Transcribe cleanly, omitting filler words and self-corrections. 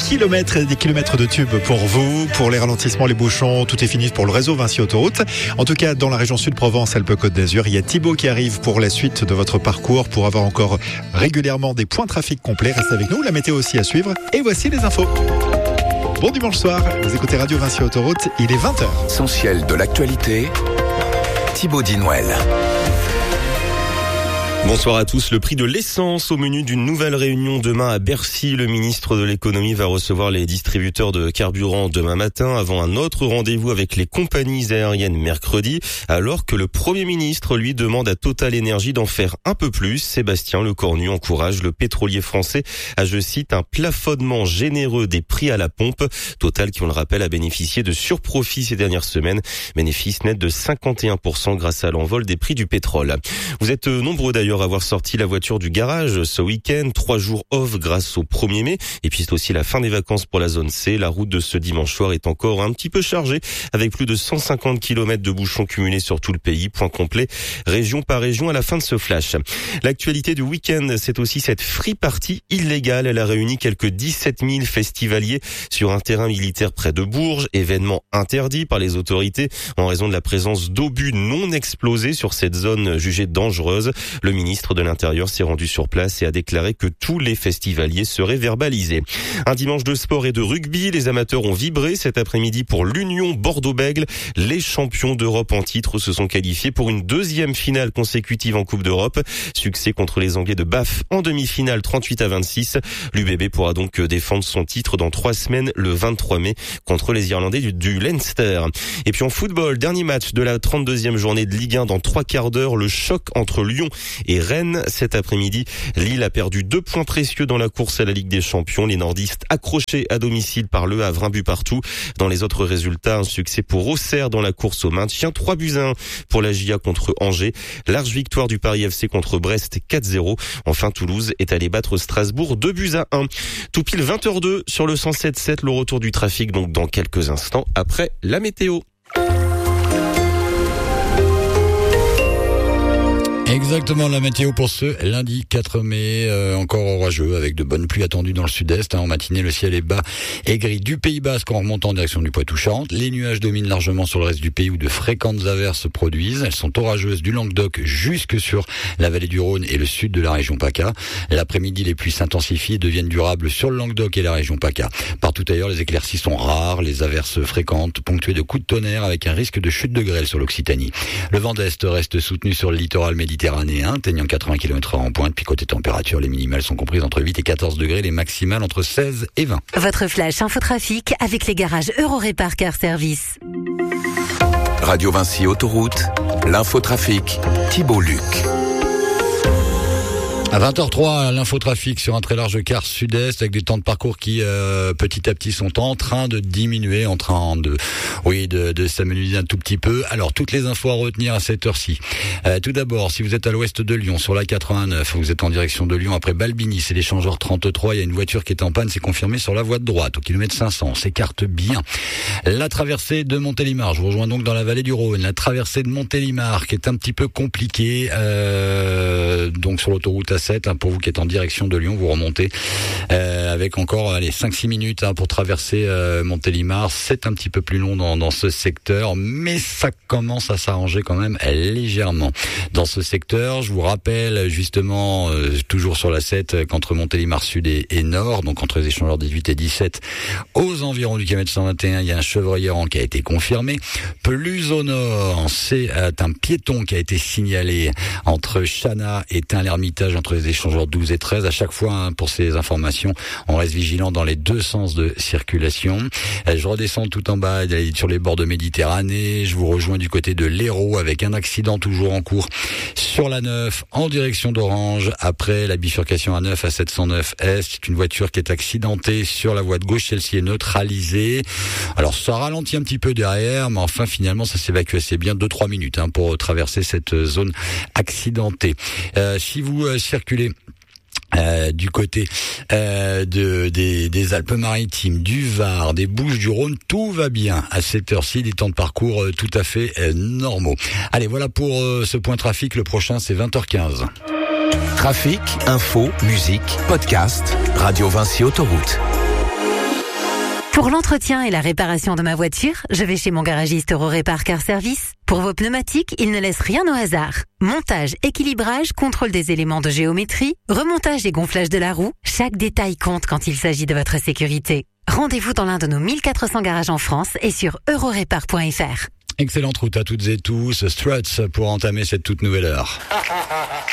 kilomètres et des kilomètres de tubes pour vous, pour les ralentissements, les bouchons, tout est fini pour le réseau Vinci Autoroute. En tout cas, dans la région Sud-Provence, Alpes-Côte d'Azur, il y a Thibaut qui arrive pour la suite de votre parcours pour avoir encore régulièrement des points de trafic complets. Restez avec nous, la météo aussi à suivre. Et voici les infos. Bon dimanche soir, vous écoutez Radio Vinci Autoroute, il est 20h. Essentiel de l'actualité, Thibaut Dinouel. Bonsoir à tous. Le prix de l'essence au menu d'une nouvelle réunion demain à Bercy. Le ministre de l'économie va recevoir les distributeurs de carburant demain matin avant un autre rendez-vous avec les compagnies aériennes mercredi, alors que le Premier ministre lui demande à Total Énergie d'en faire un peu plus. Sébastien Lecornu encourage le pétrolier français à, je cite, un plafonnement généreux des prix à la pompe. Total, qui on le rappelle, a bénéficié de surprofits ces dernières semaines. Bénéfice net de 51% grâce à l'envol des prix du pétrole. Vous êtes nombreux d'ailleurs avoir sorti la voiture du garage ce week-end, 3 jours off grâce au 1er mai, et puis c'est aussi la fin des vacances pour la zone C. La route de ce dimanche soir est encore un petit peu chargée, avec plus de 150 km de bouchons cumulés sur tout le pays. Point complet, région par région à la fin de ce flash. L'actualité du week-end, c'est aussi cette free party illégale. Elle a réuni quelques 17 000 festivaliers sur un terrain militaire près de Bourges, événement interdit par les autorités en raison de la présence d'obus non explosés sur cette zone jugée dangereuse. Le ministre de l'Intérieur s'est rendu sur place et a déclaré que tous les festivaliers seraient verbalisés. Un dimanche de sport et de rugby, les amateurs ont vibré cet après-midi pour l'Union Bordeaux-Bègles. Les champions d'Europe en titre se sont qualifiés pour une deuxième finale consécutive en Coupe d'Europe. Succès contre les Anglais de Bath en demi-finale 38-26. L'UBB pourra donc défendre son titre dans 3 semaines le 23 mai contre les Irlandais du Leinster. Et puis en football, dernier match de la 32e journée de Ligue 1 dans 3 quarts d'heure. Le choc entre Lyon et Rennes cet après-midi. Lille a perdu 2 points précieux dans la course à la Ligue des Champions. Les nordistes accrochés à domicile par Le Havre, 1 but partout. Dans les autres résultats, un succès pour Auxerre dans la course au maintien, 3-1 pour la GIA contre Angers. Large victoire du Paris FC contre Brest, 4-0. Enfin, Toulouse est allé battre Strasbourg, 2-1. Tout pile 20h02 sur le 107.7, le retour du trafic donc dans quelques instants après la météo. Exactement, la météo pour ce lundi 4 mai, encore orageux avec de bonnes pluies attendues dans le sud-est. En matinée, le ciel est bas et gris du Pays Basque en remontant en direction du Poitou-Charentes. Les nuages dominent largement sur le reste du pays où de fréquentes averses se produisent. Elles sont orageuses du Languedoc jusque sur la vallée du Rhône et le sud de la région PACA. L'après-midi, les pluies s'intensifient et deviennent durables sur le Languedoc et la région PACA. Partout ailleurs, les éclaircies sont rares, les averses fréquentes, ponctuées de coups de tonnerre avec un risque de chute de grêle sur l'Occitanie. Le vent d'est reste soutenu sur le littoral méditerranéen, atteignant 80 km/h en pointe. Puis côté température, les minimales sont comprises entre 8 et 14 degrés, les maximales entre 16 et 20. Votre flash infotrafic avec les garages Eurorépar Car Service. Radio Vinci Autoroute, l'infotrafic, Thibaut Luc. À 20h03, l'infotrafic sur un très large quart sud-est avec des temps de parcours qui petit à petit sont en train de diminuer, en train de s'amenuiser un tout petit peu. Alors toutes les infos à retenir à cette heure-ci. Tout d'abord, si vous êtes à l'ouest de Lyon, sur la 89, vous êtes en direction de Lyon après Balbini, c'est l'échangeur 33, il y a une voiture qui est en panne, c'est confirmé sur la voie de droite, au kilomètre 500, on s'écarte bien. La traversée de Montélimar, je vous rejoins donc dans la vallée du Rhône, la traversée de Montélimar qui est un petit peu compliquée, donc sur l'autoroute A7, pour vous qui êtes en direction de Lyon, vous remontez avec encore 5-6 minutes pour traverser Montélimar. C'est un petit peu plus long dans ce secteur, mais ça commence à s'arranger quand même légèrement. Dans ce secteur, je vous rappelle justement, toujours sur la 7, qu'entre Montélimar Sud et Nord, donc entre les échangeurs 18 et 17, aux environs du kilomètre 121, il y a un chevreuil errant qui a été confirmé. Plus au nord, c'est un piéton qui a été signalé entre Chana et Tain-l'Hermitage, entre les échangeurs 12 et 13. À chaque fois, pour ces informations, on reste vigilant dans les deux sens de circulation. Je redescends tout en bas sur les bords de Méditerranée. Je vous rejoins du côté de l'Hérault avec un accident toujours en cours sur la 9 en direction d'Orange. Après la bifurcation A9 à 709 Est, c'est une voiture qui est accidentée sur la voie de gauche. Celle-ci est neutralisée. Alors ça ralentit un petit peu derrière, mais enfin finalement ça s'évacue assez bien, 2-3 minutes pour traverser cette zone accidentée. Si vous circulez du côté des Alpes-Maritimes, du Var, des Bouches-du-Rhône, tout va bien à cette heure-ci, des temps de parcours tout à fait normaux. Allez, voilà pour ce point trafic. Le prochain, c'est 20h15. Trafic, info, musique, podcast, Radio Vinci Autoroute. Pour l'entretien et la réparation de ma voiture, je vais chez mon garagiste Eurorépar Car Service. Pour vos pneumatiques, il ne laisse rien au hasard. Montage, équilibrage, contrôle des éléments de géométrie, remontage et gonflage de la roue, chaque détail compte quand il s'agit de votre sécurité. Rendez-vous dans l'un de nos 1400 garages en France et sur eurorépar.fr. Excellente route à toutes et tous. Struts pour entamer cette toute nouvelle heure.